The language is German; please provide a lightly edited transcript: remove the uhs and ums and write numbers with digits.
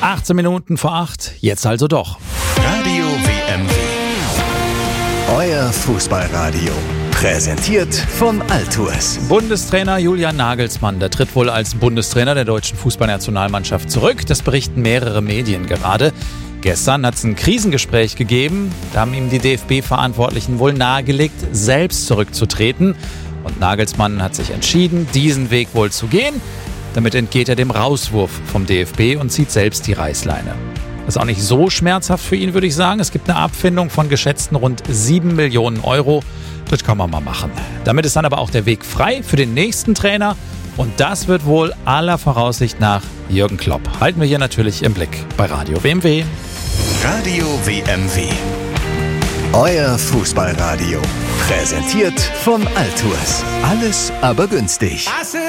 18 Minuten vor 8, jetzt also doch. Radio WMW. Euer Fußballradio. Präsentiert von Altours. Bundestrainer Julian Nagelsmann, der tritt wohl als Bundestrainer der deutschen Fußballnationalmannschaft zurück. Das berichten mehrere Medien gerade. Gestern hat es ein Krisengespräch gegeben. Da haben ihm die DFB-Verantwortlichen wohl nahegelegt, selbst zurückzutreten. Und Nagelsmann hat sich entschieden, diesen Weg wohl zu gehen. Damit entgeht er dem Rauswurf vom DFB und zieht selbst die Reißleine. Das ist auch nicht so schmerzhaft für ihn, würde ich sagen. Es gibt eine Abfindung von geschätzten rund 7 Millionen Euro. Das kann man mal machen. Damit ist dann aber auch der Weg frei für den nächsten Trainer. Und das wird wohl aller Voraussicht nach Jürgen Klopp. Halten wir hier natürlich im Blick bei Radio WMW. Radio WMW. Euer Fußballradio. Präsentiert von Altours. Alles aber günstig.